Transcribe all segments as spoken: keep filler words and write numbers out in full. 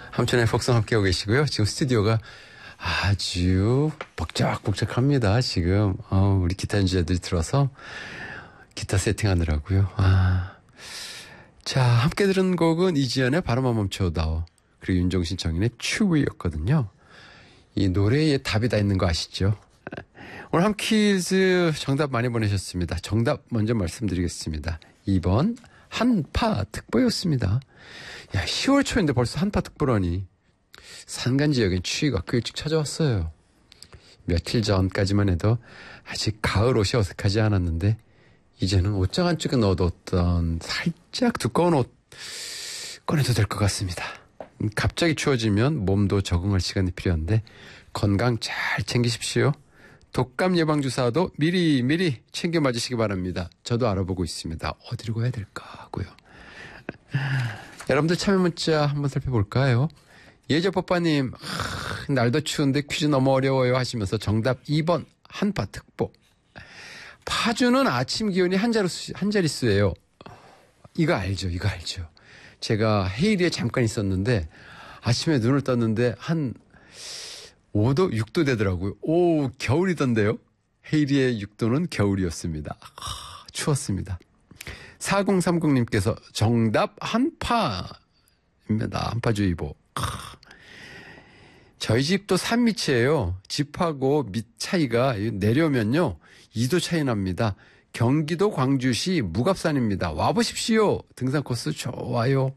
함천의 폭성 함께하고 계시고요. 지금 스튜디오가 아주 복작복작합니다. 지금 어, 우리 기타 연주자들이 들어서 기타 세팅하느라고요. 아, 자, 함께 들은 곡은 이지연의 바람아 멈춰다오, 그리고 윤종신 청인의 추위였거든요. 이 노래에 답이 다 있는 거 아시죠? 오늘 함 퀴즈 정답 많이 보내셨습니다. 정답 먼저 말씀드리겠습니다. 이 번 한파 특보였습니다. 야, 시월 초인데 벌써 한파 특보라니. 산간 지역엔 추위가 꽤 일찍 찾아왔어요. 며칠 전까지만 해도 아직 가을 옷이 어색하지 않았는데 이제는 옷장 안쪽에 넣어뒀던 살짝 두꺼운 옷 꺼내도 될 것 같습니다. 갑자기 추워지면 몸도 적응할 시간이 필요한데 건강 잘 챙기십시오. 독감 예방주사도 미리 미리 챙겨 맞으시기 바랍니다. 저도 알아보고 있습니다. 어디로 가야 될까 하고요. 여러분들 참여 문자 한번 살펴볼까요? 예저뽀빠님, 아, 날도 추운데 퀴즈 너무 어려워요 하시면서 정답 이 번 한파특보. 파주는 아침 기온이 한 자릿수, 한 자릿수예요. 이거 알죠? 이거 알죠? 제가 헤이리에 잠깐 있었는데 아침에 눈을 떴는데 한 오 도, 육 도 되더라고요. 오, 겨울이던데요? 헤이리의 육 도는 겨울이었습니다. 아, 추웠습니다. 사공삼공님께서 정답 한파입니다. 한파주의보. 아, 저희 집도 산 밑이에요. 집하고 밑 차이가 내려면요 이 도 차이 납니다. 경기도 광주시 무갑산입니다. 와보십시오. 등산 코스 좋아요.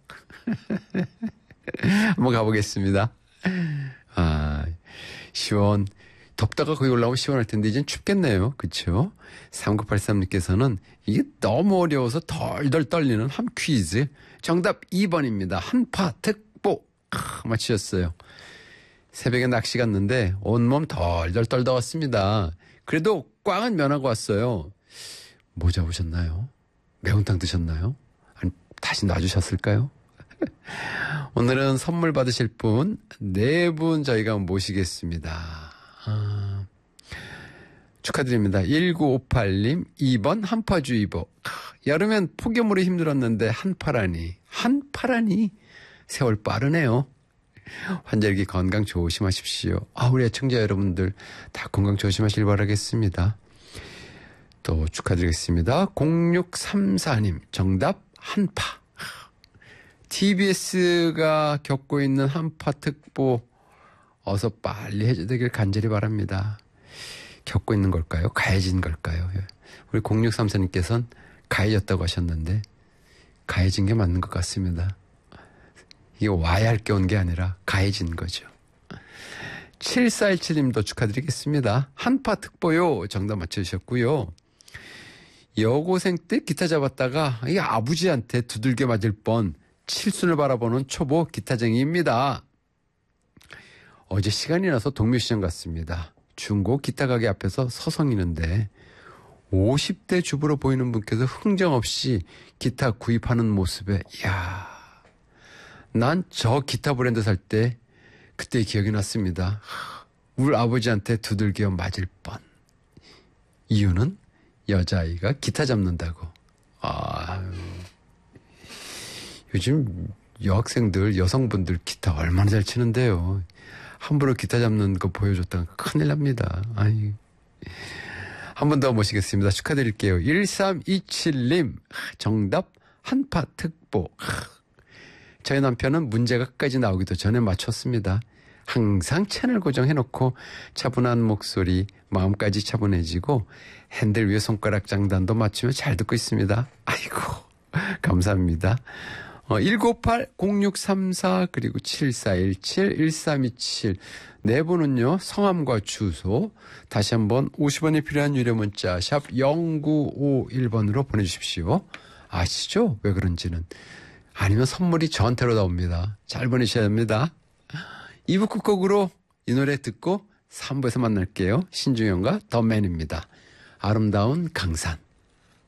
한번 가보겠습니다. 아, 시원. 덥다가 거기 올라오면 시원할 텐데 이젠 춥겠네요. 그렇죠? 삼구팔삼님께서는 이게 너무 어려워서 덜덜 떨리는 함 퀴즈. 정답 이 번입니다. 한파특보. 아, 맞추셨어요. 새벽에 낚시 갔는데 온몸 덜덜 떨다 왔습니다. 그래도 꽝은 면하고 왔어요. 뭐 잡으셨나요? 매운탕 드셨나요? 아니, 다시 놔주셨을까요? 오늘은 선물 받으실 분 네 분 저희가 모시겠습니다. 아, 축하드립니다. 일구오팔님, 이 번 한파주의보. 여름엔 폭염으로 힘들었는데 한파라니. 한파라니. 세월 빠르네요. 환절기 건강 조심하십시오. 아, 우리 애청자 여러분들 다 건강 조심하시길 바라겠습니다. 또 축하드리겠습니다. 공육삼사님, 정답 한파. 티비에스가 겪고 있는 한파특보 어서 빨리 해제되길 간절히 바랍니다. 겪고 있는 걸까요? 가해진 걸까요? 우리 공육삼사님께서는 가해졌다고 하셨는데 가해진 게 맞는 것 같습니다. 이게 와야 할 게 온 게 아니라 가해진 거죠. 칠사일칠님도 축하드리겠습니다. 한파특보요. 정답 맞춰주셨고요. 여고생 때 기타 잡았다가 이 아버지한테 두들겨 맞을 뻔 칠순을 바라보는 초보 기타쟁이입니다. 어제 시간이 나서 동묘시장 갔습니다. 중고 기타 가게 앞에서 서성이는데 오십 대 주부로 보이는 분께서 흥정없이 기타 구입하는 모습에 이야, 난 저 기타 브랜드 살 때 그때 기억이 났습니다. 우리 아버지한테 두들겨 맞을 뻔. 이유는 여자아이가 기타 잡는다고. 아, 요즘 여학생들, 여성분들 기타 얼마나 잘 치는데요. 함부로 기타 잡는 거 보여줬다가 큰일 납니다. 아이. 한 번 더 모시겠습니다. 축하드릴게요. 일삼이칠님, 정답 한파특보. 저희 남편은 문제가 끝까지 나오기도 전에 맞췄습니다. 항상 채널 고정해놓고 차분한 목소리, 마음까지 차분해지고 핸들 위에 손가락 장단도 맞추며 잘 듣고 있습니다. 아이고, 감사합니다. 어, 일구오팔 공육삼사 그리고 칠사일칠 일삼이칠 네 분은요 성함과 주소 다시 한번 오십 원이 필요한 유료 문자 샵 영구오일 번으로 보내주십시오. 아시죠? 왜 그런지는. 아니면 선물이 저한테로 나옵니다. 잘 보내셔야 합니다. 이 부 끝곡으로 이 노래 듣고 삼 부에서 만날게요. 신중현과 더 맨입니다. 아름다운 강산.